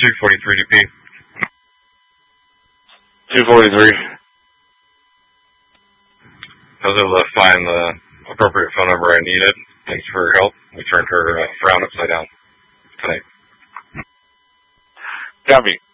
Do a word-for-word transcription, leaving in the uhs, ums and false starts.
two forty-three D P. two forty-three. I was able to find the appropriate phone number I needed. Thanks for your help. We turned her uh, frown upside down tonight. Copy.